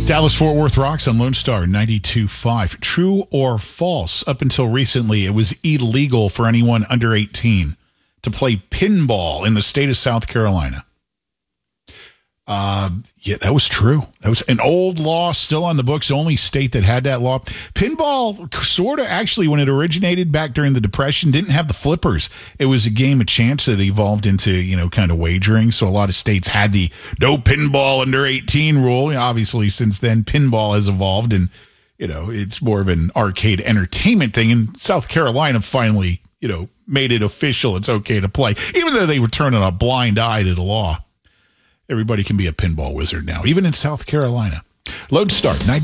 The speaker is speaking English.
Dallas-Fort Worth rocks on Lone Star 92.5. True or false? Up until recently, it was illegal for anyone under 18 to play pinball in the state of South Carolina. Yeah, that was true. That was an old law still on the books, the only state that had that law. Pinball sort of actually, when it originated back during the Depression, didn't have the flippers. It was a game of chance that evolved into, kind of wagering. So a lot of states had the no pinball under 18 rule. Obviously, since then, pinball has evolved and, it's more of an arcade entertainment thing. And South Carolina finally, made it official. It's okay to play, even though they were turning a blind eye to the law. Everybody can be a pinball wizard now, even in South Carolina. Lone Star 90.